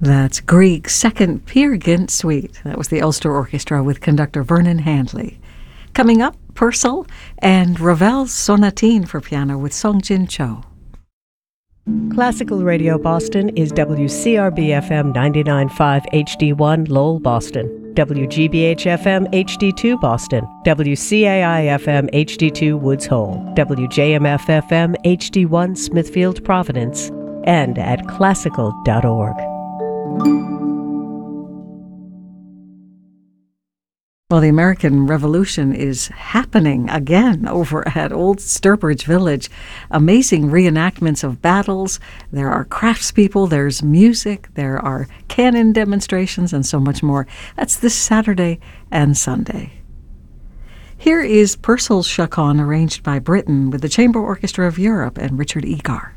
That's Grieg's Second Peer Gynt Suite. That was the Ulster Orchestra with conductor Vernon Handley. Coming up, Purcell and Ravel's Sonatine for piano with Song Jin Cho. Classical Radio Boston is WCRB-FM 99.5 HD1 Lowell, Boston, WGBH-FM HD2 Boston, WCAI-FM HD2 Woods Hole, WJMF-FM HD1 Smithfield, Providence, and at classical.org. Well, the American Revolution is happening again over at Old Sturbridge Village. Amazing reenactments of battles. There are craftspeople, there's music, there are cannon demonstrations, and so much more. That's this Saturday and Sunday. Here is Purcell's Chaconne, arranged by Britten with the Chamber Orchestra of Europe and Richard Egar.